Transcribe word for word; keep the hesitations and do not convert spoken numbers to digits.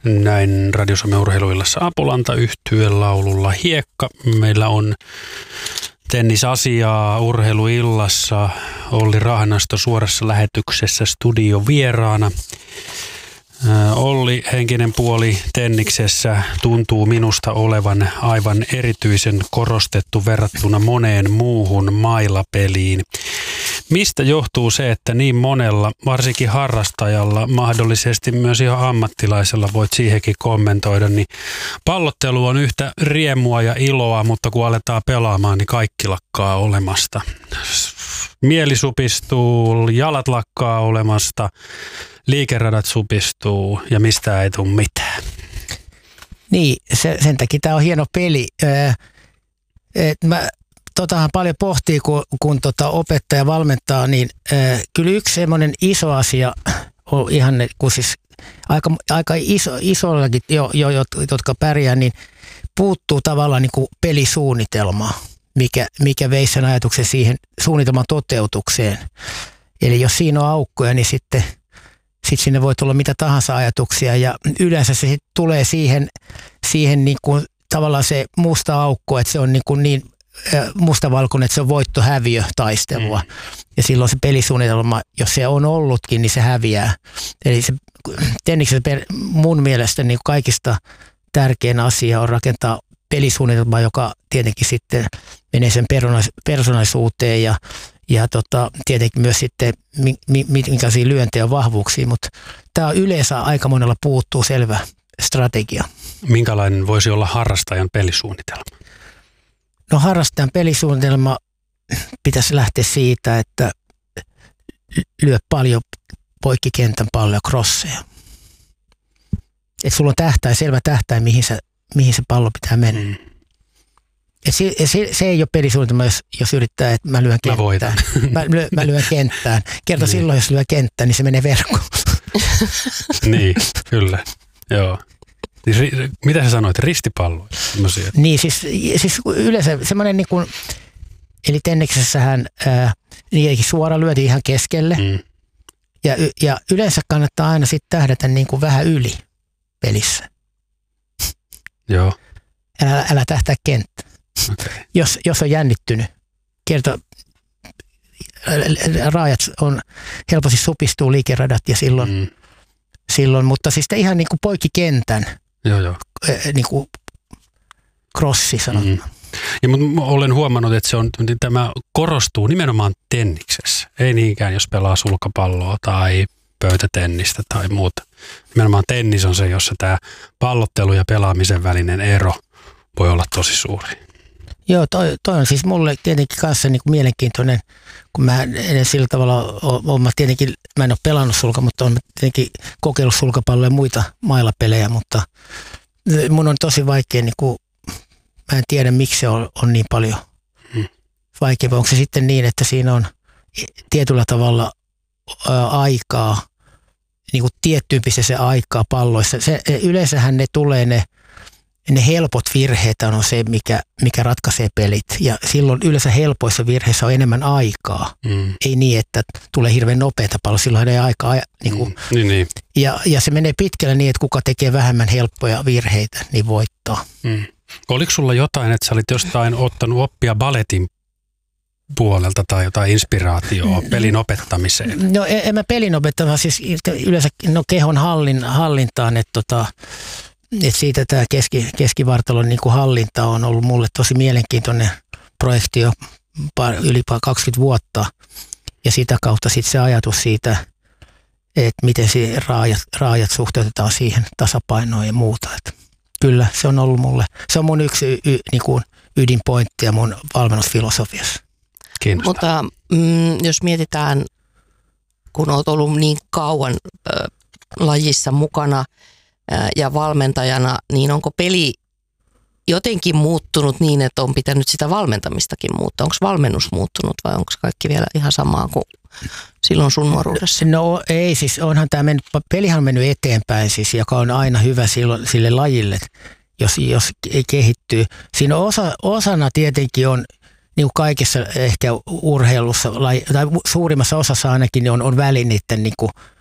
näin Radio Suomen urheiluillassa Apulanta yhtyeen laululla Hiekka. Meillä on tennisasiaa urheiluillassa. Olli Rahnasto suorassa lähetyksessä studio vieraana. Olli, henkinen puoli tenniksessä tuntuu minusta olevan aivan erityisen korostettu verrattuna moneen muuhun mailapeliin. Mistä johtuu se, että niin monella, varsinkin harrastajalla, mahdollisesti myös ihan ammattilaisella, voit siihenkin kommentoida, niin pallottelu on yhtä riemua ja iloa, mutta kun aletaan pelaamaan, niin kaikki lakkaa olemasta. Mieli supistuu, jalat lakkaa olemasta, liikeradat supistuu ja mistään ei tule mitään. Niin, se, sen takia tämä on hieno peli. Öö, et mä totahan paljon pohtii, kun, kun tota opettaja valmentaa, niin öö, kyllä yksi semmoinen iso asia on ihan, kun siis aika, aika iso, isollakin, jo, jo, jotka pärjää, niin puuttuu tavallaan niin kuin pelisuunnitelmaa, mikä, mikä veisi sen ajatuksen siihen suunnitelman toteutukseen. Eli jos siinä on aukkoja, niin sitten Sitten sinne voi tulla mitä tahansa ajatuksia ja yleensä se sit tulee siihen, siihen niin kuin tavallaan se musta aukko, että se on niin, kuin niin mustavalkoinen, että se on voitto-häviö taistelua. Mm. Ja silloin se pelisuunnitelma, jos se on ollutkin, niin se häviää. Eli se tenniksessä mun mielestä niin kaikista tärkein asia on rakentaa pelisuunnitelma, joka tietenkin sitten menee sen persoonallisuuteen ja Ja tota, tietenkin myös sitten, minkälaisia lyöntejä on vahvuuksia, mutta tämä yleensä aika monella puuttuu selvä strategia. Minkälainen voisi olla harrastajan pelisuunnitelma? No harrastajan pelisuunnitelma pitäisi lähteä siitä, että lyö paljon poikkikentän palloja, crosseja. Että sulla on tähtäin, selvä tähtäin, mihin se, mihin se pallo pitää mennä. Mm. Se, se, se ei ole pelisuunnitelma, jos, jos yrittää, että mä lyön kenttään. Mä, mä, mä lyön kenttään. Kerta niin. Silloin, jos lyö kenttään, niin se menee verkkoon. Niin, kyllä. Joo. Niin, mitä sä sanoit? Ristipalloja? Niin, siis, siis yleensä semmoinen niin kuin, eli tenniksessähän ää, niidenkin suora lyötiin ihan keskelle. Mm. Ja, ja yleensä kannattaa aina sitten tähdätä niin kuin vähän yli pelissä. Joo. Älä, älä tähtää kenttään. Okay. Jos, jos on jännittynyt, kerta raajat on helposti supistuu liikeradat ja silloin, mm. silloin mutta siis ihan niin kuin poikkikentän, joo, joo. niin kuin crossi sanotaan. Mm. Ja mutta olen huomannut, että se on, tämä korostuu nimenomaan tenniksessä, ei niinkään jos pelaa sulkapalloa tai pöytätennistä tai muuta. Nimenomaan tennis on se, jossa tämä pallottelu ja pelaamisen välinen ero voi olla tosi suuri. Joo, toi, toi on siis mulle tietenkin kanssa niin kuin mielenkiintoinen, kun mä en sillä tavalla ole, mä tietenkin, mä en ole pelannut sulka, mutta olen tietenkin kokeillut sulkapalloja ja muita mailapelejä, mutta mun on tosi vaikea, niin kuin, mä en tiedä miksi se on, on niin paljon hmm. vaikeaa. Onko se sitten niin, että siinä on tietyllä tavalla ää, aikaa, niin kuin tiettyyppistä se aikaa palloissa. Se, yleensähän ne tulee ne Ne helpot virheet on se, mikä, mikä ratkaisee pelit. Ja silloin yleensä helpoissa virheissä on enemmän aikaa. Mm. Ei niin, että tulee hirveän nopeata pallo, silloin ei aikaa. Niin kuin, mm. niin, niin. Ja, ja se menee pitkälle niin, että kuka tekee vähemmän helppoja virheitä, niin voittaa. Mm. Oliko sulla jotain, että sä olit jostain ottanut oppia balletin puolelta tai jotain inspiraatioa pelin opettamiseen? No en, en mä pelin opettamaan, siis yleensä no, kehon hallin, hallintaan, että tota, Et siitä tämä keski, keskivartalon niin kuin hallinta on ollut mulle tosi mielenkiintoinen projekti jo yli kaksikymmentä vuotta. Ja sitä kautta sitten se ajatus siitä, että miten se raajat, raajat suhteutetaan siihen tasapainoon ja muuta. Et kyllä se on ollut mulle, se on mun yksi y, y, niin kuin ydinpointti ja mun valmennusfilosofiassa. Kiinnostaa. Mutta mm, jos mietitään, kun olet ollut niin kauan äh, lajissa mukana, ja valmentajana, niin onko peli jotenkin muuttunut niin, että on pitänyt sitä valmentamistakin muuttaa? Onko valmennus muuttunut vai onko kaikki vielä ihan samaa kuin silloin sun nuoruudessa? No ei, siis onhan tämä mennyt, pelihän on mennyt eteenpäin siis, joka on aina hyvä silloin, sille lajille, jos, jos ei kehittyy. Siinä osa, osana tietenkin on, niin kuin kaikessa ehkä urheilussa, tai suurimmassa osassa ainakin, niin on, on välineiden niin kuin